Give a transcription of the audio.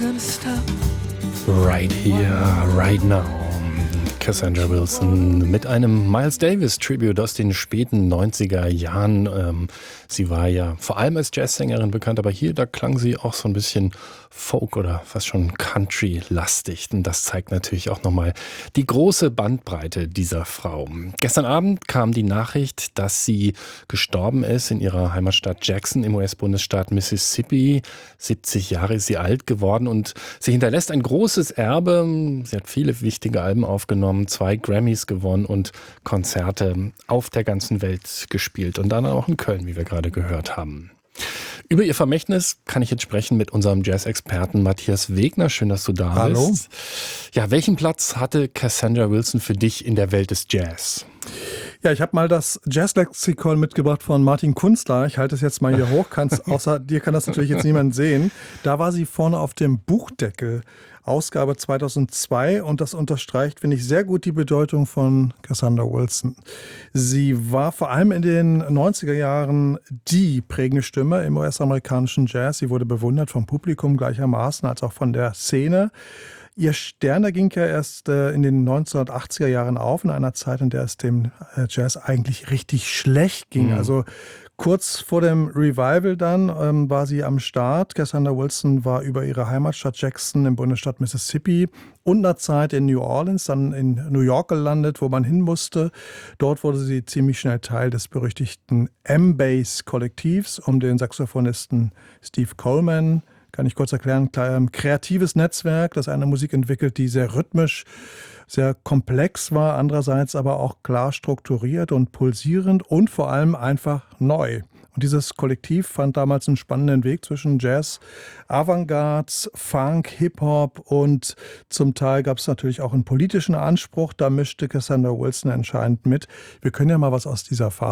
Right here, right now. Cassandra Wilson mit einem Miles Davis Tribute aus den späten 90er Jahren. Sie war ja vor allem als Jazzsängerin bekannt, aber hier, da klang sie auch so ein bisschen Folk oder fast schon Country-lastig. Und das zeigt natürlich auch nochmal die große Bandbreite dieser Frau. Gestern Abend kam die Nachricht, dass sie gestorben ist in ihrer Heimatstadt Jackson im US-Bundesstaat Mississippi. 70 Jahre ist sie alt geworden und sie hinterlässt ein großes Erbe. Sie hat viele wichtige Alben aufgenommen, 2 Grammys gewonnen und Konzerte auf der ganzen Welt gespielt und dann auch in Köln, wie wir gerade gehört haben. Über ihr Vermächtnis kann ich jetzt sprechen mit unserem Jazz-Experten Matthias Wegner. Schön, dass du da Hallo. bist. Ja, welchen Platz hatte Cassandra Wilson für dich in der Welt des Jazz? Ja, ich habe mal das Jazz-Lexikon mitgebracht von Martin Kunstler. Ich halte es jetzt mal hier hoch. Außer dir kann das natürlich jetzt niemand sehen. Da war sie vorne auf dem Buchdeckel. Ausgabe 2002 und das unterstreicht, finde ich, sehr gut die Bedeutung von Cassandra Wilson. Sie war vor allem in den 90er Jahren die prägende Stimme im US-amerikanischen Jazz. Sie wurde bewundert vom Publikum gleichermaßen als auch von der Szene. Ihr Stern, der ging ja erst in den 1980er Jahren auf, in einer Zeit, in der es dem Jazz eigentlich richtig schlecht ging. Also kurz vor dem Revival dann war sie am Start. Cassandra Wilson war über ihre Heimatstadt Jackson im Bundesstaat Mississippi und einer Zeit in New Orleans, dann in New York gelandet, wo man hin musste. Dort wurde sie ziemlich schnell Teil des berüchtigten M-Bass-Kollektivs um den Saxophonisten Steve Coleman. Kann ich kurz erklären, kreatives Netzwerk, das eine Musik entwickelt, die sehr rhythmisch, sehr komplex war, andererseits aber auch klar strukturiert und pulsierend und vor allem einfach neu. Und dieses Kollektiv fand damals einen spannenden Weg zwischen Jazz, Avantgarde, Funk, Hip-Hop und zum Teil gab es natürlich auch einen politischen Anspruch. Da mischte Cassandra Wilson entscheidend mit. Wir können ja mal was aus dieser Phase